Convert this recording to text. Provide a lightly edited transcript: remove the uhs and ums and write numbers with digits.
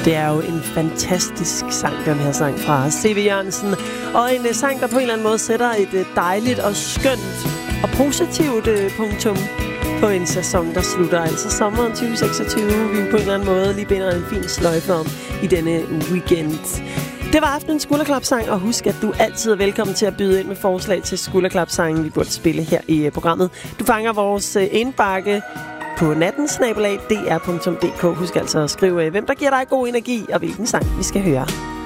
Det er jo en fantastisk sang, den her sang fra C.V. Jørgensen. Og en sang, der på en eller anden måde sætter et dejligt og skønt og positivt punktum på en sæson, der slutter. Altså sommeren 2026, vi på en eller anden måde lige binder en fin sløjfe om i denne weekend. Det var aftenens skulderklapsang, og husk, at du altid er velkommen til at byde ind med forslag til skulderklapsangen, vi burde spille her i programmet. Du fanger vores indbakke på natten@dr.dk. Husk altså at skrive, hvem der giver dig god energi, og hvilken sang vi skal høre.